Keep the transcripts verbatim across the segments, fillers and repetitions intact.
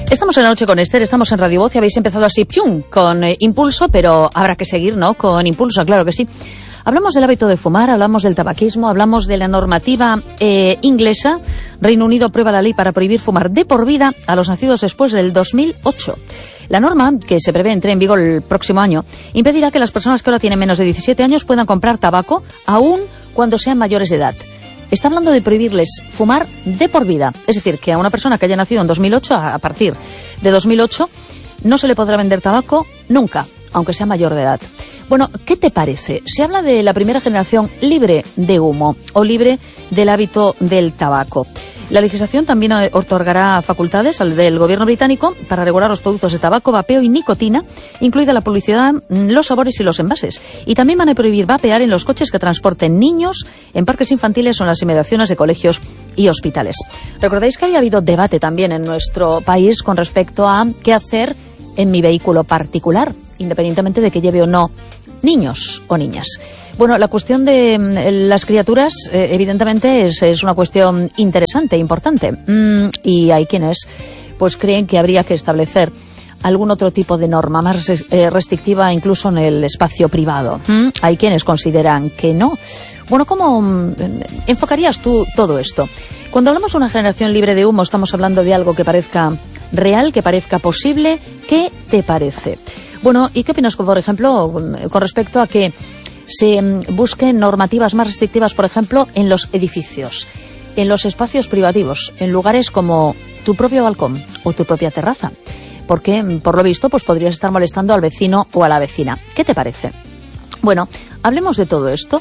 Estamos en La Noche con Esther, estamos en Radio Voz y habéis empezado así, ¡pium!, con eh, impulso, pero habrá que seguir, ¿no?, con impulso, claro que sí. Hablamos del hábito de fumar, hablamos del tabaquismo, hablamos de la normativa eh, inglesa. Reino Unido aprueba la ley para prohibir fumar de por vida a los nacidos después del dos mil ocho. La norma, que se prevé entre en vigor el próximo año, impedirá que las personas que ahora tienen menos de diecisiete años puedan comprar tabaco, aún cuando sean mayores de edad. Está hablando de prohibirles fumar de por vida. Es decir, que a una persona que haya nacido en dos mil ocho, a partir de dos mil ocho, no se le podrá vender tabaco nunca, aunque sea mayor de edad. Bueno, ¿qué te parece? Se habla de la primera generación libre de humo o libre del hábito del tabaco. La legislación también otorgará facultades al del gobierno británico para regular los productos de tabaco, vapeo y nicotina, incluida la publicidad, los sabores y los envases. Y también van a prohibir vapear en los coches que transporten niños, en parques infantiles o en las inmediaciones de colegios y hospitales. Recordáis que había habido debate también en nuestro país con respecto a qué hacer en mi vehículo particular, independientemente de que lleve o no niños o niñas. Bueno, la cuestión de eh, las criaturas, eh, evidentemente, es, es una cuestión interesante, importante. Mm, y hay quienes pues creen que habría que establecer algún otro tipo de norma más eh, restrictiva, incluso en el espacio privado. Mm, hay quienes consideran que no. Bueno, ¿cómo mm, enfocarías tú todo esto? Cuando hablamos de una generación libre de humo, estamos hablando de algo que parezca real, que parezca posible. ¿Qué te parece? Bueno, ¿y qué opinas, por ejemplo, con respecto a que se busquen normativas más restrictivas, por ejemplo, en los edificios, en los espacios privativos, en lugares como tu propio balcón o tu propia terraza? Porque, por lo visto, pues podrías estar molestando al vecino o a la vecina. ¿Qué te parece? Bueno, hablemos de todo esto.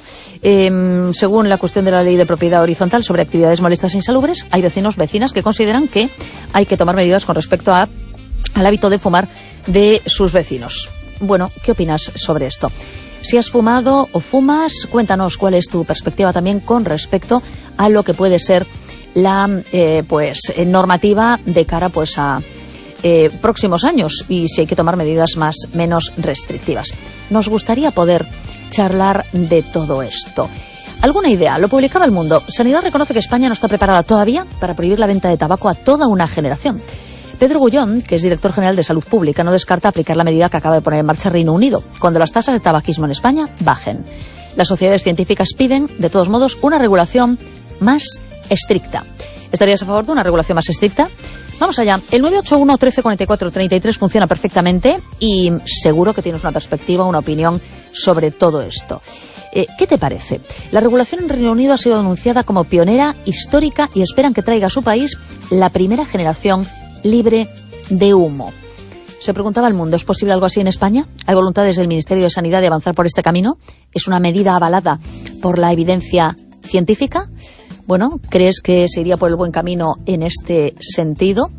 Eh, según la cuestión de la ley de propiedad horizontal sobre actividades molestas e insalubres, hay vecinos, vecinas que consideran que hay que tomar medidas con respecto a, al hábito de fumar de sus vecinos. Bueno, ¿qué opinas sobre esto? Si has fumado o fumas, cuéntanos cuál es tu perspectiva también con respecto a lo que puede ser la eh, pues normativa de cara pues a eh, próximos años y si hay que tomar medidas más menos restrictivas. Nos gustaría poder charlar de todo esto. ¿Alguna idea? Lo publicaba El Mundo. Sanidad reconoce que España no está preparada todavía para prohibir la venta de tabaco a toda una generación. Pedro Gullón, que es director general de Salud Pública, no descarta aplicar la medida que acaba de poner en marcha Reino Unido, cuando las tasas de tabaquismo en España bajen. Las sociedades científicas piden, de todos modos, una regulación más estricta. ¿Estarías a favor de una regulación más estricta? Vamos allá. El nueve ocho uno, trece, cuarenta y cuatro, treinta y tres funciona perfectamente y seguro que tienes una perspectiva, una opinión sobre todo esto. Eh, ¿Qué te parece? La regulación en Reino Unido ha sido anunciada como pionera, histórica y esperan que traiga a su país la primera generación libre de humo. Se preguntaba El Mundo, ¿es posible algo así en España? ¿Hay voluntad desde el Ministerio de Sanidad de avanzar por este camino? ¿Es una medida avalada por la evidencia científica? Bueno, ¿crees que se iría por el buen camino en este sentido?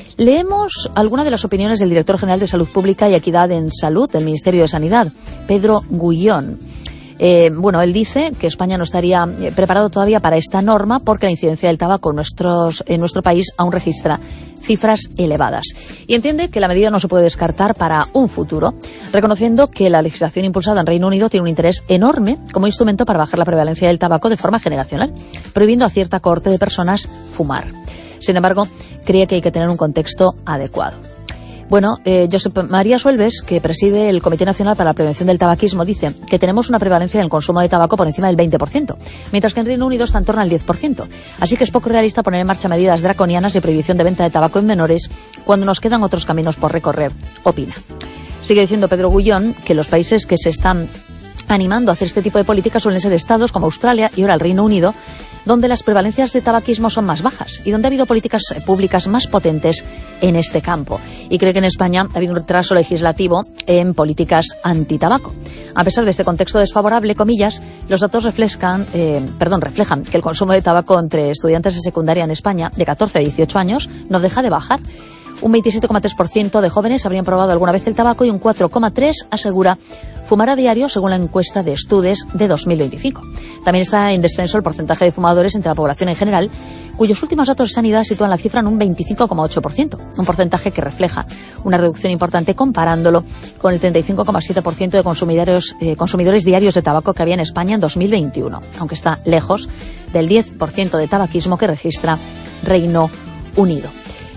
Leemos algunas de las opiniones del director general de Salud Pública y Equidad en Salud del Ministerio de Sanidad, Pedro Gullón. Eh, bueno, él dice que España no estaría eh, preparado todavía para esta norma porque la incidencia del tabaco en, nuestros, en nuestro país aún registra cifras elevadas. Y entiende que la medida no se puede descartar para un futuro, reconociendo que la legislación impulsada en Reino Unido tiene un interés enorme como instrumento para bajar la prevalencia del tabaco de forma generacional, prohibiendo a cierta cohorte de personas fumar. Sin embargo, cree que hay que tener un contexto adecuado. Bueno, eh, Josep María Suelves, que preside el Comité Nacional para la Prevención del Tabaquismo, dice que tenemos una prevalencia en el consumo de tabaco por encima del veinte por ciento, mientras que en Reino Unido está en torno al diez por ciento. Así que es poco realista poner en marcha medidas draconianas de prohibición de venta de tabaco en menores cuando nos quedan otros caminos por recorrer, opina. Sigue diciendo Pedro Gullón que los países que se están animando a hacer este tipo de políticas suelen ser estados como Australia y ahora el Reino Unido, donde las prevalencias de tabaquismo son más bajas y donde ha habido políticas públicas más potentes en este campo. Y cree que en España ha habido un retraso legislativo en políticas antitabaco. A pesar de este contexto desfavorable, comillas, los datos reflejan, eh, perdón, reflejan que el consumo de tabaco entre estudiantes de secundaria en España de catorce a dieciocho años no deja de bajar. Un veintisiete coma tres por ciento de jóvenes habrían probado alguna vez el tabaco y un cuatro coma tres por ciento asegura fumar a diario según la encuesta de Estudes de dos mil veinticinco. También está en descenso el porcentaje de fumadores entre la población en general, cuyos últimos datos de sanidad sitúan la cifra en un veinticinco coma ocho por ciento, un porcentaje que refleja una reducción importante comparándolo con el treinta y cinco coma siete por ciento de consumidores, eh, consumidores diarios de tabaco que había en España en dos mil veintiuno, aunque está lejos del diez por ciento de tabaquismo que registra Reino Unido.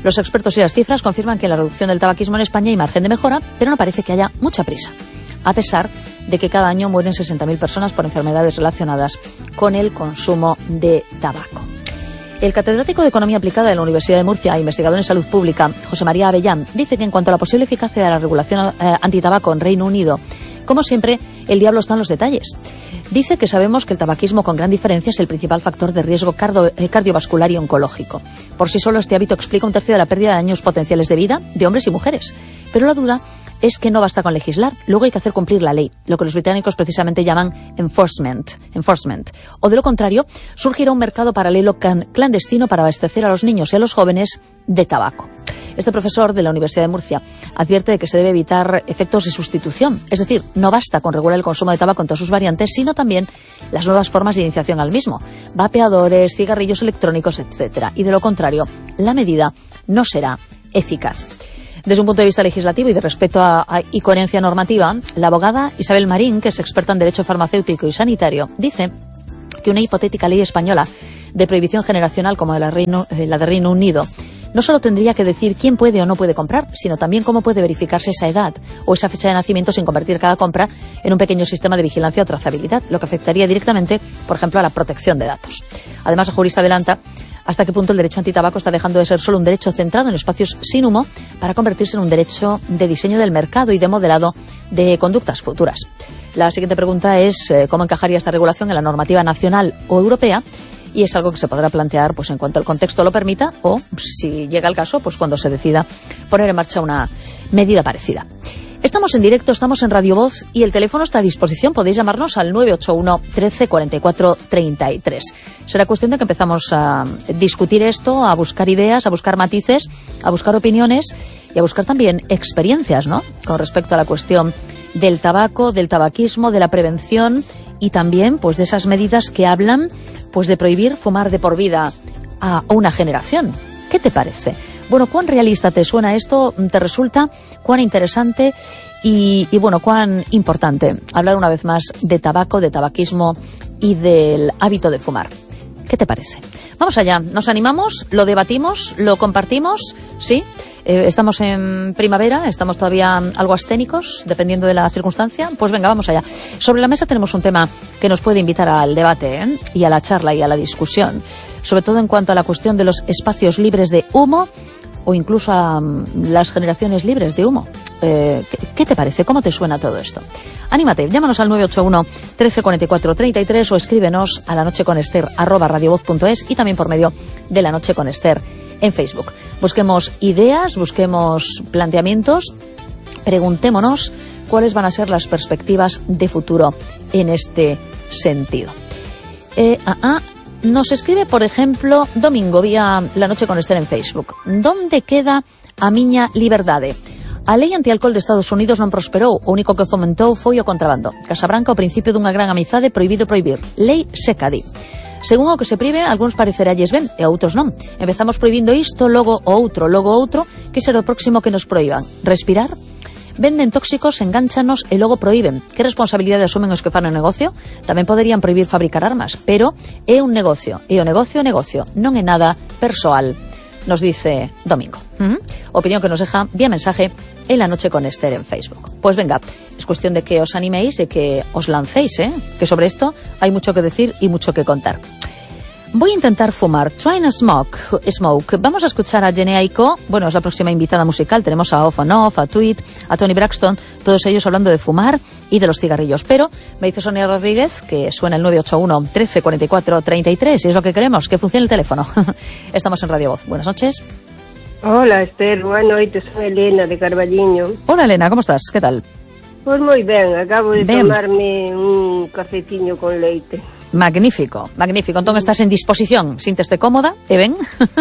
Los expertos y las cifras confirman que en la reducción del tabaquismo en España hay margen de mejora, pero no parece que haya mucha prisa, a pesar de que cada año mueren sesenta mil personas por enfermedades relacionadas con el consumo de tabaco. El catedrático de Economía Aplicada de la Universidad de Murcia, investigador en salud pública, José María Avellán, dice que en cuanto a la posible eficacia de la regulación eh, antitabaco en Reino Unido, como siempre, el diablo está en los detalles. Dice que sabemos que el tabaquismo con gran diferencia es el principal factor de riesgo cardio, eh, cardiovascular y oncológico. Por sí solo este hábito explica un tercio de la pérdida de años potenciales de vida de hombres y mujeres. Pero la duda es que no basta con legislar, luego hay que hacer cumplir la ley, lo que los británicos precisamente llaman enforcement, enforcement. O de lo contrario, surgirá un mercado paralelo clandestino para abastecer a los niños y a los jóvenes de tabaco. Este profesor de la Universidad de Murcia advierte de que se debe evitar efectos de sustitución, es decir, no basta con regular el consumo de tabaco en todas sus variantes, sino también las nuevas formas de iniciación al mismo, vapeadores, cigarrillos electrónicos, etcétera. Y de lo contrario, la medida no será eficaz. Desde un punto de vista legislativo y de respeto a, a, y coherencia normativa, la abogada Isabel Marín, que es experta en derecho farmacéutico y sanitario, dice que una hipotética ley española de prohibición generacional como la, Reino, eh, la de Reino Unido no solo tendría que decir quién puede o no puede comprar, sino también cómo puede verificarse esa edad o esa fecha de nacimiento sin convertir cada compra en un pequeño sistema de vigilancia o trazabilidad, lo que afectaría directamente, por ejemplo, a la protección de datos. Además, el jurista adelanta hasta qué punto el derecho antitabaco está dejando de ser solo un derecho centrado en espacios sin humo para convertirse en un derecho de diseño del mercado y de modelado de conductas futuras. La siguiente pregunta es eh, cómo encajaría esta regulación en la normativa nacional o europea, y es algo que se podrá plantear pues en cuanto el contexto lo permita o, si llega el caso, pues cuando se decida poner en marcha una medida parecida. Estamos en directo, estamos en Radio Voz y el teléfono está a disposición. Podéis llamarnos al nueve ocho uno, trece, cuarenta y cuatro, treinta y tres. Será cuestión de que empezamos a discutir esto, a buscar ideas, a buscar matices, a buscar opiniones y a buscar también experiencias, ¿no?, con respecto a la cuestión del tabaco, del tabaquismo, de la prevención y también pues de esas medidas que hablan pues de prohibir fumar de por vida a una generación. ¿Qué te parece? Bueno, ¿cuán realista te suena esto? ¿Te resulta? ¿Cuán interesante? Y, y bueno, ¿cuán importante hablar una vez más de tabaco, de tabaquismo y del hábito de fumar? ¿Qué te parece? Vamos allá, nos animamos, lo debatimos, lo compartimos, ¿sí? Eh, estamos en primavera, estamos todavía algo asténicos, dependiendo de la circunstancia. Pues venga, vamos allá. Sobre la mesa tenemos un tema que nos puede invitar al debate, ¿eh?, y a la charla y a la discusión, sobre todo en cuanto a la cuestión de los espacios libres de humo o incluso a um, las generaciones libres de humo. Eh, ¿qué, ¿Qué te parece? ¿Cómo te suena todo esto? Anímate, llámanos al nueve ocho uno, trece, cuarenta y cuatro, treinta y tres o escríbenos a lanocheconester arroba radiovoz punto es y también por medio de La Noche con Ester en Facebook. Busquemos ideas, busquemos planteamientos, preguntémonos cuáles van a ser las perspectivas de futuro en este sentido. Eh, ah, ah, nos escribe, por ejemplo, Domingo vía La Noche con Ester en Facebook. ¿Dónde queda a miña liberdade? A lei antialcohol de Estados Unidos non prosperou, o único que fomentou foi o contrabando. Casabranca, o principio dunha gran amizade, prohibido prohibir. Lei seca, di. Según o que se prive, algúns pareceralles ben e a outros non. Empezamos prohibindo isto, logo o outro, logo outro, que será o próximo que nos prohíban. Respirar? Venden tóxicos, engánchanos e logo prohíben. Que responsabilidade asumen os que fan o negocio? Tamén poderían prohibir fabricar armas, pero é un negocio, e o negocio é negocio, non é nada persoal, nos dice Domingo. ¿Mm? Opinión que nos deja vía mensaje en La Noche con Ester en Facebook. Pues venga, es cuestión de que os animéis y que os lancéis, ¿eh? Que sobre esto hay mucho que decir y mucho que contar. Voy a intentar fumar. Try and smoke. Smoke. Vamos a escuchar a Jhené Aiko. Bueno, es la próxima invitada musical. Tenemos a Off and Off, a Tweet, a Tony Braxton, todos ellos hablando de fumar y de los cigarrillos. Pero me dice Sonia Rodríguez que suena el nueve ocho uno, trece, cuarenta y cuatro, treinta y tres y es lo que queremos, que funcione el teléfono. Estamos en Radio Voz. Buenas noches. Hola, Esther. Buenas noches. Soy Elena de Carballiño. Hola, Elena. ¿Cómo estás? ¿Qué tal? Pues muy bien. Acabo de ben. tomarme un cafetiño con leite. Magnífico, magnífico. Entón estás en disposición, sínteste cómoda, e ben?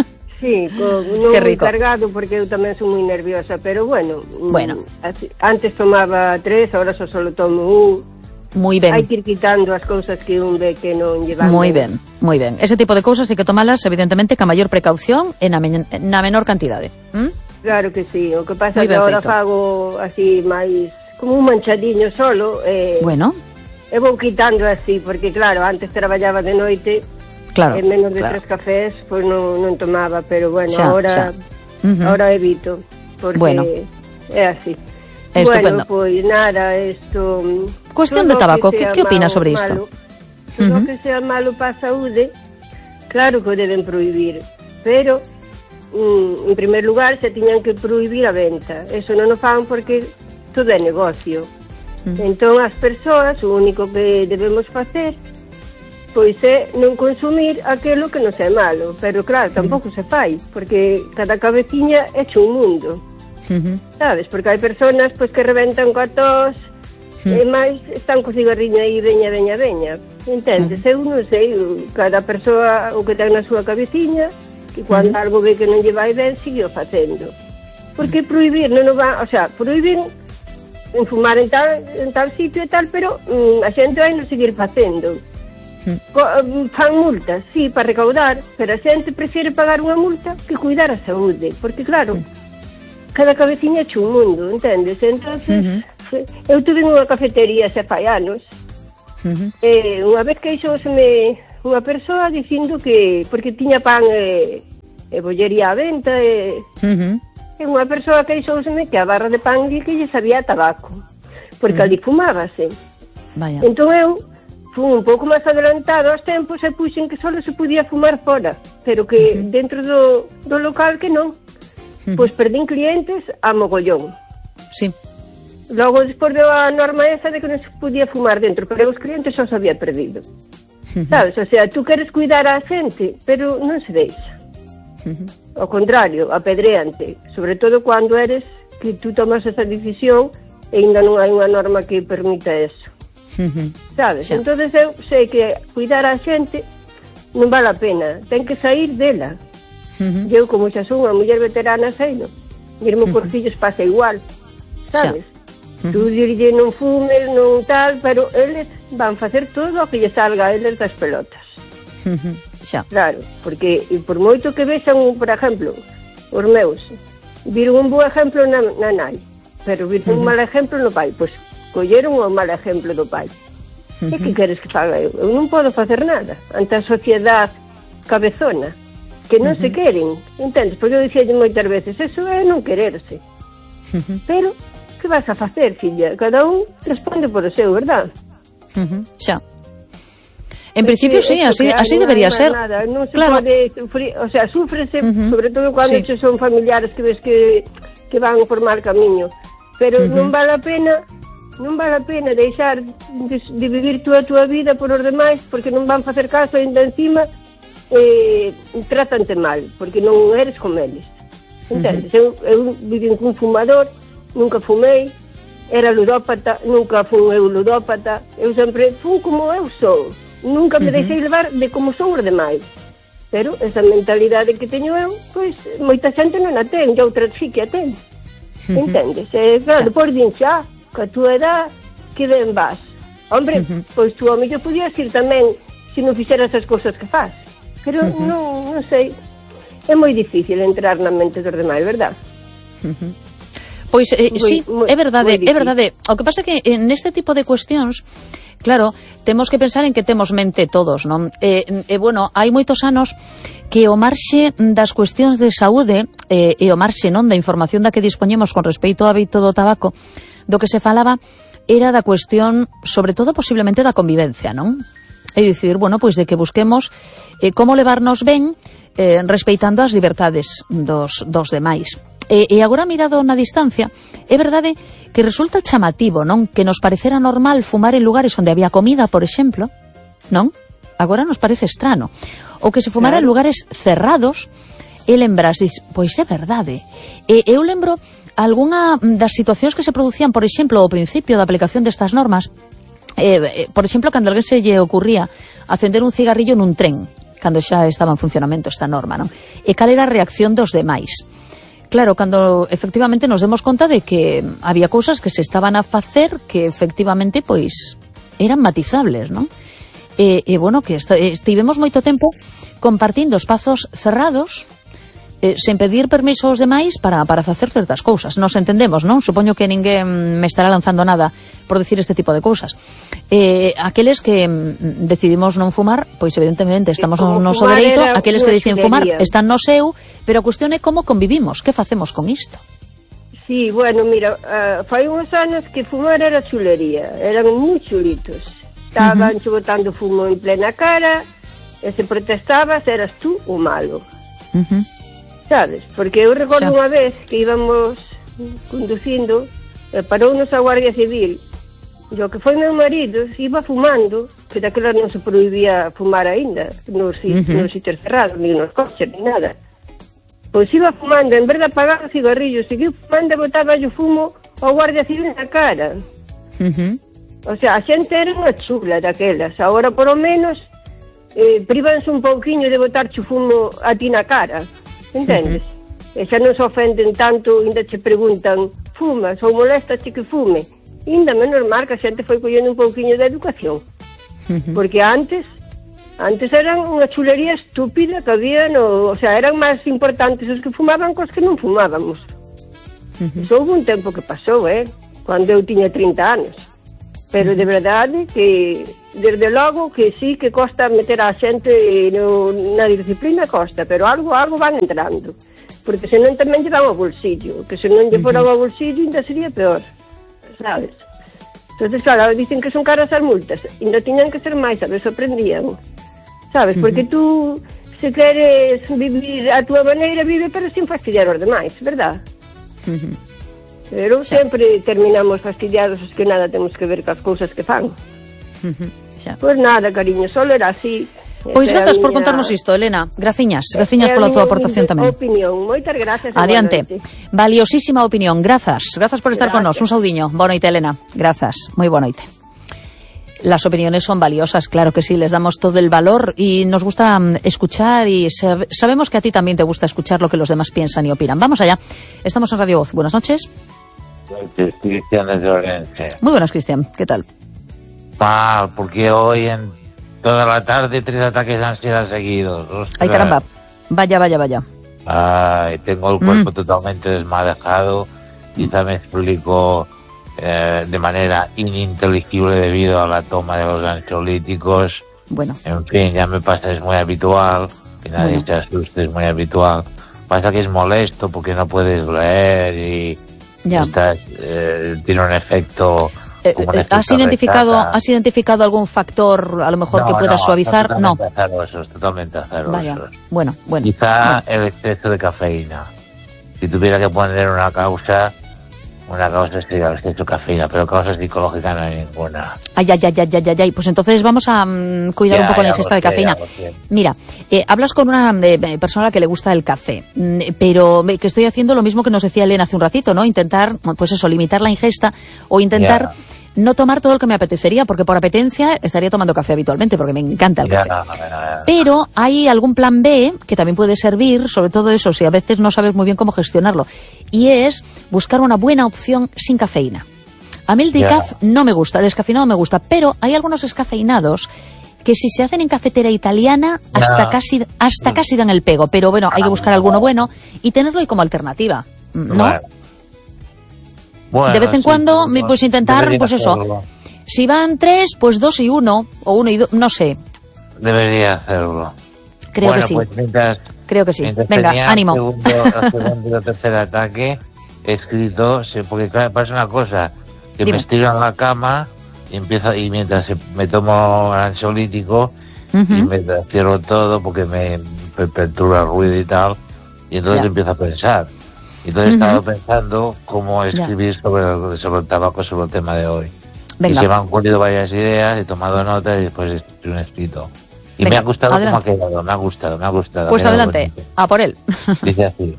Sí, con, non moi cargado porque eu tamén sou moi nerviosa, pero bueno, bueno. Así, antes tomaba tres, ahora só solo tomo un. Moi ben. Hai que ir quitando as cousas que un ve que non llevan. Moi ben, moi ben. Ese tipo de cousas hai que tomalas, evidentemente, ca maior precaución e na, men na menor cantidade. ¿Mm? Claro que sí, o que pasa é que agora fago así máis, como un manchadiño solo. Eh, bueno. E vou quitando así, porque claro, antes traballaba de noite, claro, e menos de claro. tres cafés, pois pues non, non tomaba, pero bueno, xa, ahora xa. Uh-huh. Ahora evito, porque bueno. é así. Estupendo. Bueno, pois nada, isto... Cuestión de tabaco, que, que opinas sobre isto? Todo uh-huh. que sea malo para a saúde, claro que o deben prohibir, pero mm, en primer lugar se tiñan que prohibir a venta. Eso non o fan porque todo é negocio. Uh-huh. Entón as persoas, o único que debemos facer pois é non consumir aquilo que non é malo, pero claro, tampouco uh-huh. se fai, porque cada cabeciña é un mundo. Uh-huh. Sabes? Porque hai personas pois que reventan coa tos uh-huh. e máis están co cigarriño aí veña, veña, veña. Entendes? Uh-huh. Eu non sei, cada persoa o que ten na súa cabeciña, que cando uh-huh. algo ve que non lle vai ben, sigue o facendo. Porque prohibir non o va, o sea, prohibir en fumar en tal, en tal sitio e tal, pero mm, a xente vai non seguir facendo. Uh-huh. Fan multas, sí, para recaudar, pero a xente prefere pagar unha multa que cuidar a saúde, porque claro, uh-huh. cada cabeciña é un mundo, entendes? Entonces, uh-huh. eu tuve unha cafetería xa fai anos, uh-huh. e unha vez que ixoseme unha persoa dicindo que, porque tiña pan e, e bollería a venta, e, uh-huh. e unha persoa que ixoseme que a barra de pan que lle sabía tabaco, porque uh-huh. ali fumábase. Vaya. Entón eu fui un pouco máis adelantado aos tempos e puxen que só se podía fumar fora, pero que uh-huh. dentro do, do local que non. Uh-huh. Pois perdín clientes a mogollón. Sí. Logo despois deu a norma esa de que non se podía fumar dentro, pero os clientes só se había perdido. Uh-huh. Sabes? O sea, tú queres cuidar a xente, pero non se deixa. Uh-huh. Ao contrario, apedreante, sobre todo cando eres que tú tomas esa decisión e ainda non hai unha norma que permita eso. Uh-huh. Sabes? Sí. Entonces eu sei que cuidar a xente non vale a pena, ten que sair dela. Uh-huh. Eu, como xa son unha muller veterana, sei, non? Mirmo uh-huh. por fillos pasa igual, sabes? Sí. Uh-huh. Tú dirlle non fumes, non tal, pero eles van facer todo o que lle salga a eles das pelotas. Uh-huh. Xa. Claro, porque por moito que vexan, por exemplo, os meus, viron un bo exemplo na, na nai, pero viron uh-huh. un mal exemplo no pai, pois colleron o mal exemplo do pai. Uh-huh. E que queres que faga eu? Eu non podo facer nada ante a sociedade cabezona, que non uh-huh. se queren, entendes? Porque eu dicía moitas veces, eso é non quererse. Uh-huh. Pero, que vas a facer, filla? Cada un responde por o seu, verdad? Uh-huh. Xa. En es principio, sí, así, así debería ser. Nada. Non se claro. pode sufrir, o sea, súfrese, uh-huh. sobre todo cando sí. son familiares que ves que, que van por mal camiño. Pero uh-huh. non vale a pena non vale a pena deixar de, de vivir tú a túa vida por os demais, porque non van facer caso ainda encima eh, trátante mal, porque non eres como eles, entendes? Uh-huh. eu, eu viví cun fumador, nunca fumei, era ludópata, nunca fun eu ludópata, eu sempre fun como eu sou, nunca me uh-huh. deixei levar de como son os demais, pero esa mentalidade que teño eu, pois moita xente non a ten, e outra sí que a ten, uh-huh. entendes? E claro, depois din xa, que a túa edad, que ben vas. Hombre, uh-huh. pois tú ao mellor podías ir tamén se non fixeras as cousas que faz. Pero uh-huh. non, non sei, é moi difícil entrar na mente dos demais, verdad? Uh-huh. Pois eh, muy, sí, muy, é verdade, é verdade. O que pasa é que neste tipo de cuestións, claro, temos que pensar en que temos mente todos, non? E, eh, eh, bueno, hai moitos anos que o marxe das cuestións de saúde eh, e o marxe, non, da información da que dispoñemos con respecto ao hábito do tabaco, do que se falaba era da cuestión, sobre todo, posiblemente da convivencia, non? É dicir, bueno, pois de que busquemos eh, como levarnos ben eh, respeitando as libertades dos, dos demais. E, e agora, mirado na distancia, é verdade que resulta chamativo, non? Que nos parecera normal fumar en lugares onde había comida, por exemplo, non? Agora nos parece estrano. Ou que se fumara claro. en lugares cerrados, e lembras, pois é verdade. E eu lembro algunha das situacións que se producían, por exemplo, ao principio da aplicación destas normas, eh, por exemplo, cando alguén se lle ocurría acender un cigarrillo nun tren, cando xa estaba en funcionamento esta norma, non? E cal era a reacción dos demais? Claro, cando efectivamente nos demos conta de que había cousas que se estaban a facer que efectivamente, pois, eran matizables, non? E, e bueno, que est estivemos moito tempo compartindo espazos cerrados, Eh, sen pedir permiso aos demais para, para facer certas cousas. Nos entendemos, non? Supoño que ninguén me estará lanzando nada por decir este tipo de cousas. Eh, aqueles que mm, decidimos non fumar, pois evidentemente estamos no noso dereito, aqueles que dicen fumar están no seu, pero a cuestión é como convivimos, que facemos con isto? Sí, bueno, mira, uh, fai uns anos que fumar era chulería, eran moi chulitos. Estaban uh -huh. botando fumo en plena cara, e se protestabas eras tú o malo. Uh -huh. Sabes? Porque eu recordo unha vez que íbamos conducindo, e parounos a Guardia Civil, e o que foi meu marido iba fumando, que daquela non se prohibía fumar aínda nos, uh -huh. nos sitios cerrados, ni nos coches, ni nada. Pois iba fumando, en vez de apagar o cigarrillo, seguiu fumando e botaba o fumo ao Guardia Civil na cara. Uh -huh. O sea, a xente era unha chula daquelas. Agora, por lo menos, eh, privanse un pouquiño de botar o fumo a ti na cara. Entendes? Uh -huh. E xa non se ofenden tanto, ainda che preguntan, fumas ou molestaste que fume? Ainda menos mal que a xente foi collendo un pouquiño de educación. Uh-huh. Porque antes antes eran unha chulería estúpida que había no, o sea, eran máis importantes os que fumaban cos que non fumábamos. Uh-huh. Iso houve un tempo que pasou, eh, cando eu tiña trinta anos. Pero de verdade que desde logo que sí que costa meter a xente no, na disciplina costa, pero algo algo van entrando. Porque senón tamén lle van ao bolsillo, que senón lle fora ao bolsillo ainda sería peor. Sabes? Entonces, claro, dicen que son caras as multas, ainda tiñan que ser máis, a ver, sorprendían. Sabes? Porque uh-huh. tú, se queres vivir a túa maneira, vive pero sin fastidiar os demais, verdad? Uh-huh. Pero xa. Sempre terminamos fastidiados os que nada temos que ver cas cousas que fan. Uh-huh. Pois nada, cariño, solo era así. Pois grazas por contarnos isto, Elena. Graciñas, graciñas pola túa aportación tamén. Opinión, moitas gracias. Adiante. Valiosísima opinión. Grazas. Grazas por estar con nós. Un saudiño. Boa noite, Elena. Grazas. Moi boa noite. Las opiniones son valiosas, claro que sí, les damos todo el valor y nos gusta escuchar y sab sabemos que a ti también te gusta escuchar lo que los demás piensan y opinan. Vamos allá. Estamos en Radio Voz. Buenas noches. Cristian de Orense. Muy buenas, Cristian. ¿Qué tal? Mal, porque hoy en toda la tarde tres ataques de ansiedad seguidos. Ostras. Ay, caramba. Vaya, vaya, vaya. Ay, tengo el cuerpo mm. totalmente desmadejado. Quizá me explico eh, de manera ininteligible debido a la toma de los ansiolíticos. Bueno. En fin, ya me pasa, es muy habitual. Que nadie bueno. se asuste, es muy habitual. Pasa que es molesto porque no puedes leer y ya. Estás, eh, tiene un efecto... Eh, ¿Has identificado rechaza. ¿Has identificado algún factor a lo mejor no, que pueda no, suavizar? No, azarosos, totalmente azarosos. Vaya, bueno, bueno. Quizá bueno. el exceso de cafeína. Si tuviera que poner una causa, una causa sería el exceso de cafeína, pero causa psicológica no hay ninguna. Ay, ay, ay, ay, ay, ay. Pues entonces vamos a um, cuidar ya, un poco la ingesta de sé, cafeína. Mira, eh, hablas con una eh, persona que le gusta el café, pero que estoy haciendo lo mismo que nos decía Elena hace un ratito, ¿no? Intentar, pues eso, limitar la ingesta o intentar... Ya. No tomar todo lo que me apetecería, porque por apetencia estaría tomando café habitualmente, porque me encanta el café. Ya, ya, ya. Pero hay algún plan B que también puede servir, sobre todo eso, si a veces no sabes muy bien cómo gestionarlo, y es buscar una buena opción sin cafeína. A mí el decaf no me gusta, el descafeinado me gusta, pero hay algunos descafeinados que si se hacen en cafetera italiana, hasta ya. casi hasta casi dan el pego, pero bueno, hay que buscar alguno bueno y tenerlo ahí como alternativa, ¿no? Bueno. Bueno, de vez en sí, cuando, sí, pues intentar, pues eso. Hacerlo. Si van tres, pues dos y uno, o uno y dos, no sé. Debería hacerlo. Creo bueno, que sí. Pues mientras, Creo que sí. Venga, ánimo. El segundo, el segundo y el tercer ataque, he escrito, porque claro, pasa una cosa, que Dime. me estiro en la cama y empiezo, y mientras me tomo el ansiolítico, uh-huh. y me cierro todo porque me, me perturba el ruido y tal, y entonces yeah. empiezo a pensar. Entonces uh-huh. he estado pensando cómo escribir yeah. sobre, el, sobre el tabaco, sobre el tema de hoy. Venga. Y se me han ocurrido varias ideas, he tomado nota y después he escrito un escrito. Y Venga, me ha gustado adelante. Cómo ha quedado, me ha gustado, me ha gustado. Pues adelante, a por él. Dice así.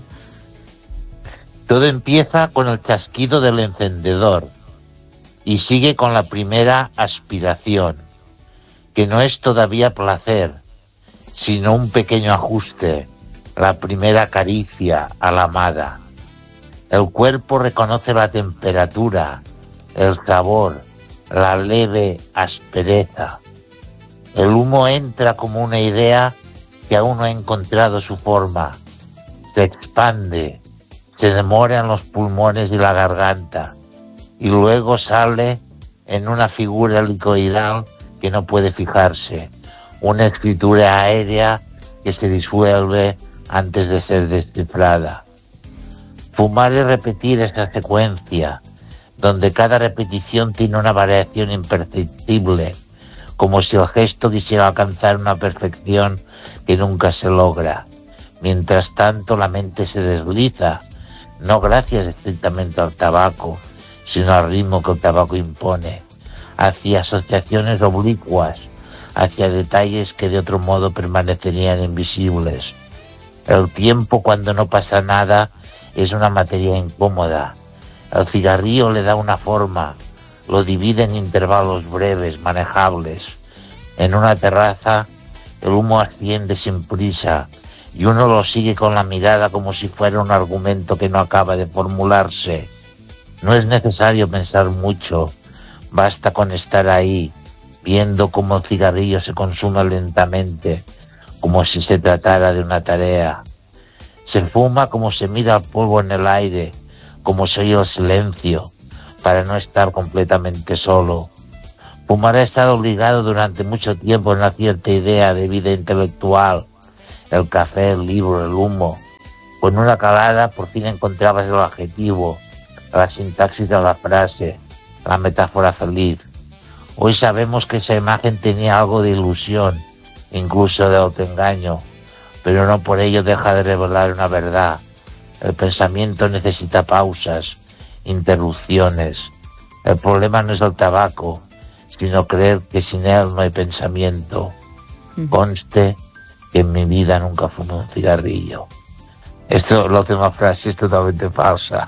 Todo empieza con el chasquido del encendedor y sigue con la primera aspiración, que no es todavía placer, sino un pequeño ajuste, la primera caricia a la amada. El cuerpo reconoce la temperatura, el sabor, la leve aspereza. El humo entra como una idea que aún no ha encontrado su forma. Se expande, se demora en los pulmones y la garganta, y luego sale en una figura helicoidal que no puede fijarse, una escritura aérea que se disuelve antes de ser descifrada. Fumar es repetir esa secuencia, donde cada repetición tiene una variación imperceptible, como si el gesto quisiera alcanzar una perfección que nunca se logra. Mientras tanto, la mente se desliza, no gracias estrictamente al tabaco, sino al ritmo que el tabaco impone, hacia asociaciones oblicuas, hacia detalles que de otro modo permanecerían invisibles. El tiempo, cuando no pasa nada, es una materia incómoda. El cigarrillo le da una forma, lo divide en intervalos breves, manejables. En una terraza, el humo asciende sin prisa, y uno lo sigue con la mirada como si fuera un argumento que no acaba de formularse. No es necesario pensar mucho, basta con estar ahí, viendo cómo el cigarrillo se consume lentamente, como si se tratara de una tarea. Se fuma como se mira el polvo en el aire, como se oye el silencio, para no estar completamente solo. Fumar ha estado obligado durante mucho tiempo en una cierta idea de vida intelectual, el café, el libro, el humo. Con una calada por fin encontrabas el adjetivo, la sintaxis de la frase, la metáfora feliz. Hoy sabemos que esa imagen tenía algo de ilusión, incluso de autoengaño, pero no por ello deja de revelar una verdad. El pensamiento necesita pausas, interrupciones. El problema no es el tabaco, sino creer que sin él no hay pensamiento. Conste que en mi vida nunca fumé un cigarrillo. Esto, la última frase es totalmente falsa.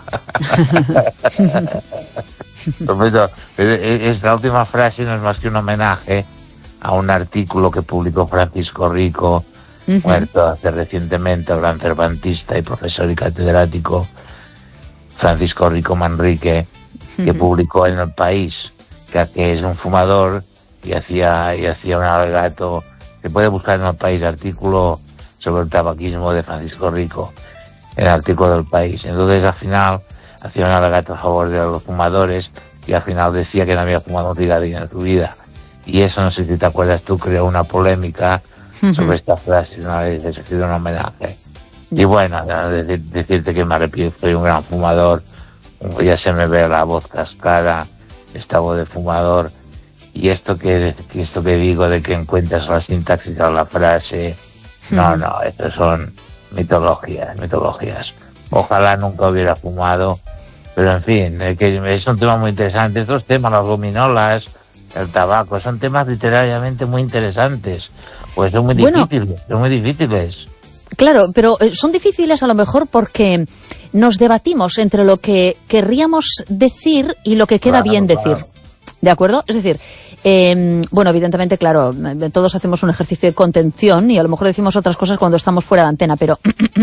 Pero esta última frase no es más que un homenaje a un artículo que publicó Francisco Rico, uh-huh. muerto hace recientemente, el gran cervantista y profesor y catedrático Francisco Rico Manrique, uh-huh. que publicó en El País, que, que es un fumador y hacía, y hacía un alegato. Se puede buscar en El País artículo sobre el tabaquismo de Francisco Rico, el artículo del País. Entonces, al final, hacía un alegato a favor de los fumadores y al final decía que no había fumado un cigarrillo en su vida. Y eso, no sé si te acuerdas tú, creó una polémica uh-huh. sobre esta frase, una vez ha sido un homenaje. Y bueno, decir, decirte que me arrepiento, soy un gran fumador, ya se me ve la voz cascada, esta voz de fumador. Y esto que, que esto que digo de que encuentras la sintaxis de la frase, no, no, esto son mitologías, mitologías. Ojalá nunca hubiera fumado, pero en fin, es, que es un tema muy interesante. Estos temas, las gominolas, el tabaco, son temas literariamente muy interesantes, pues son muy bueno, difíciles, son muy difíciles. Claro, pero son difíciles a lo mejor porque nos debatimos entre lo que querríamos decir y lo que queda claro, bien claro. decir. ¿De acuerdo? Es decir, eh, bueno, evidentemente, claro, todos hacemos un ejercicio de contención y a lo mejor decimos otras cosas cuando estamos fuera de antena, pero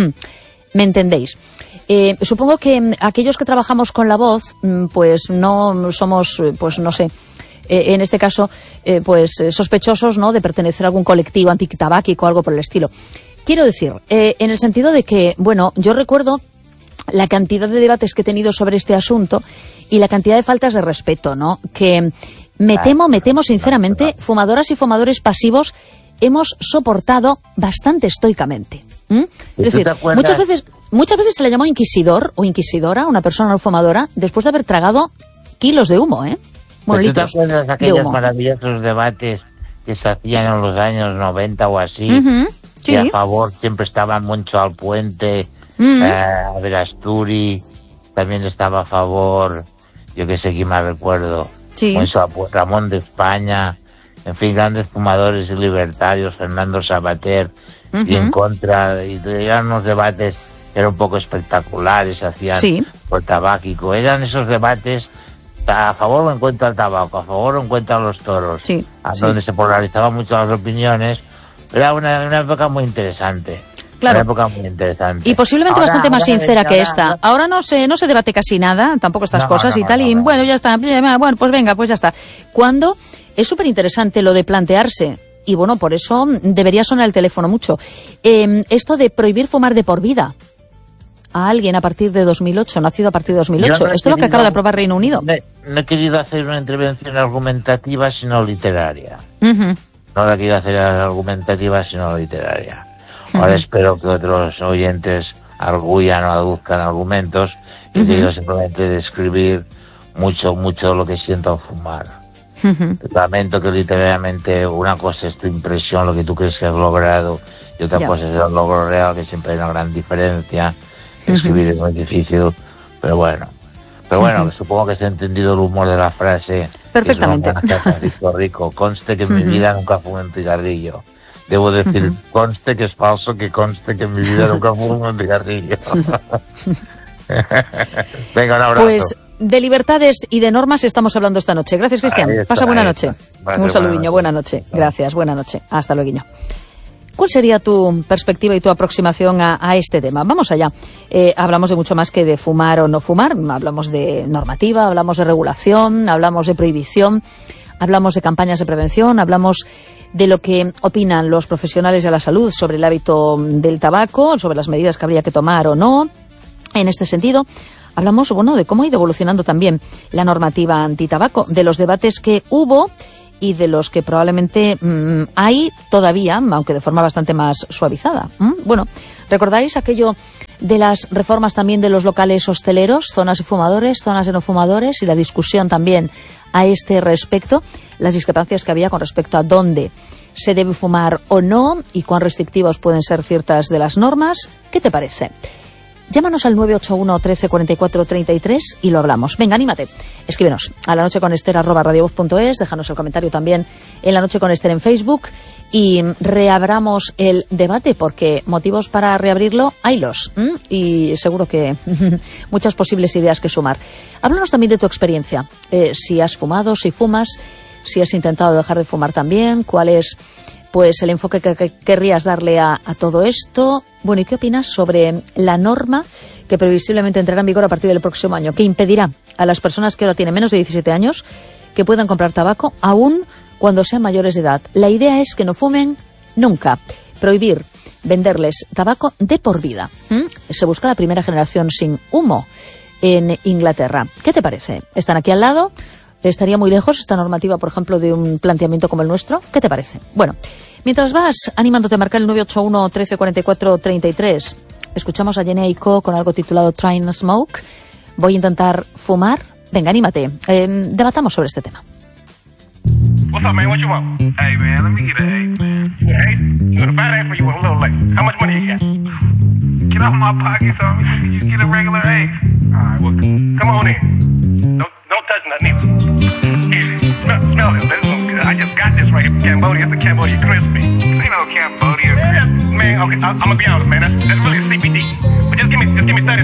¿me entendéis? Eh, supongo que aquellos que trabajamos con la voz, pues no somos, pues no sé, eh, en este caso, eh, pues sospechosos, ¿no?, de pertenecer a algún colectivo antitabáquico o algo por el estilo. Quiero decir, eh, en el sentido de que, bueno, yo recuerdo la cantidad de debates que he tenido sobre este asunto y la cantidad de faltas de respeto, ¿no? Que me temo, me temo sinceramente, fumadoras y fumadores pasivos hemos soportado bastante estoicamente. ¿Mm? Es decir, muchas veces, muchas veces se le llamó inquisidor o inquisidora a una persona no fumadora después de haber tragado kilos de humo, ¿eh? Bueno, ¿Tú te acuerdas de aquellos maravillosos debates que se hacían en los años noventa o así? Uh-huh, sí. Y a favor siempre estaban Moncho Alpuente, uh-huh. eh, Verasturi, también estaba a favor, yo que sé quién me recuerdo, sí. Moncho, Ramón de España, en fin, grandes fumadores y libertarios, Fernando Sabater, uh-huh. y en contra, y eran unos debates que eran un poco espectaculares, se hacían sí. por tabáquico, eran esos debates a favor o en contra del tabaco, a favor o en contra de los toros, sí, a sí. donde se polarizaban mucho las opiniones. Era una, una época muy interesante. Claro. Una época muy interesante. Y posiblemente ahora, bastante más ahora, sincera ahora, que esta. Ahora no se no se debate casi nada, tampoco estas no, cosas no, y tal, no, y no, bueno, no. ya está. Bueno, pues venga, pues ya está. Cuando es súper interesante lo de plantearse, y bueno, por eso debería sonar el teléfono mucho, eh, esto de prohibir fumar de por vida a alguien a partir de dos mil ocho, nacido a partir de dos mil ocho. No Esto es lo que acaba de aprobar Reino Unido. No, no he querido hacer una intervención argumentativa, sino literaria. Uh-huh. No la he querido hacer argumentativa, sino literaria. Ahora uh-huh. espero que otros oyentes arguyan o aduzcan argumentos. Yo he querido uh-huh. simplemente describir mucho, mucho lo que siento al fumar. Uh-huh. Lamento que literalmente una cosa es tu impresión, lo que tú crees que has logrado, y otra yeah. cosa es el logro real, que siempre hay una gran diferencia. Escribir uh-huh. es muy difícil, pero bueno. Pero bueno, uh-huh. supongo que se ha entendido el humor de la frase. Perfectamente. Rico, rico. Conste que en uh-huh. mi vida nunca fumé un cigarrillo. Debo decir, uh-huh. conste que es falso, que conste que en mi vida nunca fumé un cigarrillo. Venga, un abrazo. Pues de libertades y de normas estamos hablando esta noche. Gracias, Cristian. Pasa buena noche. Vale, un saludiño, buena noche. Buena noche. Gracias, buena noche. Hasta luego. ¿Cuál sería tu perspectiva y tu aproximación a, a este tema? Vamos allá. Eh, hablamos de mucho más que de fumar o no fumar. Hablamos de normativa, hablamos de regulación, hablamos de prohibición, hablamos de campañas de prevención, hablamos de lo que opinan los profesionales de la salud sobre el hábito del tabaco, sobre las medidas que habría que tomar o no. En este sentido, hablamos, bueno, de cómo ha ido evolucionando también la normativa antitabaco, de los debates que hubo y de los que probablemente mmm, hay todavía, aunque de forma bastante más suavizada. ¿Mm? Bueno, ¿recordáis aquello de las reformas también de los locales hosteleros, zonas de fumadores, zonas de no fumadores, y la discusión también a este respecto, las discrepancias que había con respecto a dónde se debe fumar o no y cuán restrictivas pueden ser ciertas de las normas? ¿Qué te parece? Llámanos al nueve ocho uno, trece, cuarenta y cuatro, treinta y tres y lo hablamos. Venga, anímate. Escríbenos a la noche con Ester arroba radiovoz punto es, déjanos el comentario también en La Noche con Ester en Facebook y reabramos el debate, porque motivos para reabrirlo haylos, ¿m? Y seguro que muchas posibles ideas que sumar. Háblanos también de tu experiencia, eh, si has fumado, si fumas, si has intentado dejar de fumar también, cuál es pues el enfoque que, que querrías darle a, a todo esto. Bueno, ¿y qué opinas sobre la norma que previsiblemente entrará en vigor a partir del próximo año, que impedirá a las personas que ahora tienen menos de diecisiete años que puedan comprar tabaco, aún cuando sean mayores de edad? La idea es que no fumen nunca. Prohibir venderles tabaco de por vida. ¿Mm? Se busca la primera generación sin humo en Inglaterra. ¿Qué te parece? ¿Están aquí al lado? ¿Estaría muy lejos esta normativa, por ejemplo, de un planteamiento como el nuestro? ¿Qué te parece? Bueno, mientras vas animándote a marcar el nueve ocho uno, trece, cuarenta y cuatro, treinta y tres, escuchamos a Jenny Aiko con algo titulado Try and Smoke. Voy a intentar fumar. Venga, anímate. Eh, debatamos sobre este tema. What's up, man? What you want? Hey, man, let me get an eight, man. You want an eight? You want a fat eight for you? Want a little late? How much money you got? Get off my pocket, son. You just get a regular eight. All right, well, come on in. Don't, don't touch nothing either. Here, smell, smell this. This is so good. I just got this right here from Cambodia. It's the Cambodia Crispy. Ain't no Cambodia Crispy. Man, okay, I, I'm gonna be honest, man. That's, that's really C B D. But just give me, just give me thirty